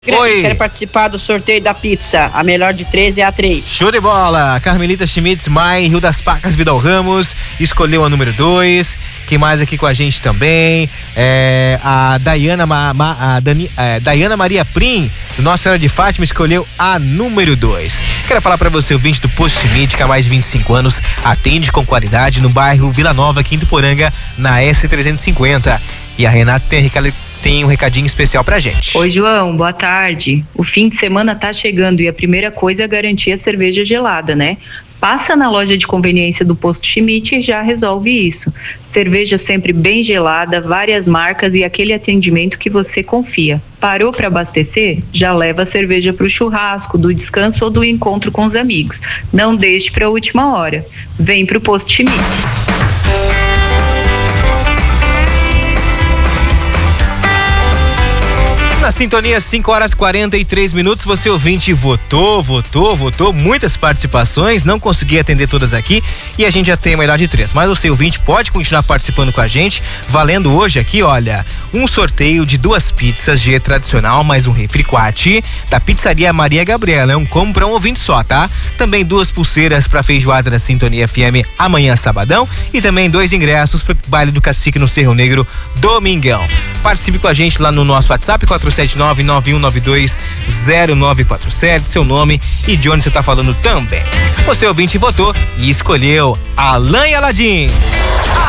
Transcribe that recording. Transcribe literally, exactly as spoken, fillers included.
Oi. Quero participar do sorteio da pizza. A melhor de três é a três. Show de bola. Carmelita Schmitz, Mai, Rio das Pacas, Vidal Ramos, escolheu a número dois. Quem mais aqui com a gente também? É, a Dayana, Ma, Ma, a Dani, é, Dayana Maria Prim, do Nossa Senhora de Fátima, escolheu a número dois. Quero falar pra você, ouvinte do Posto Schmidt, que há mais de vinte e cinco anos atende com qualidade no bairro Vila Nova, aqui em Tuporanga, na S trezentos e cinquenta. E a Renata tem recado. Tem um recadinho especial pra gente. Oi, João, boa tarde. O fim de semana tá chegando e a primeira coisa é garantir a cerveja gelada, né? Passa na loja de conveniência do Posto Schmidt e já resolve isso. Cerveja sempre bem gelada, várias marcas e aquele atendimento que você confia. Parou para abastecer? Já leva a cerveja pro churrasco, do descanso ou do encontro com os amigos. Não deixe para a última hora. Vem pro Posto Schmidt. Na sintonia, cinco horas e quarenta e três minutos, você ouvinte votou, votou, votou, muitas participações, não consegui atender todas aqui e a gente já tem a melhor de três, mas você ouvinte pode continuar participando com a gente, valendo hoje aqui, olha, um sorteio de duas pizzas G tradicional, mais um refriquate da Pizzaria Maria Gabriela, é um combo pra um ouvinte só, tá? Também duas pulseiras pra feijoada da Sintonia F M amanhã sabadão e também dois ingressos pro baile do Cacique no Cerro Negro domingão. Participe com a gente lá no nosso WhatsApp quatro sete nove nove um nove dois zero nove quatro sete, seu nome e de onde você tá falando também. Você ouvinte votou e escolheu Alan e Aladim.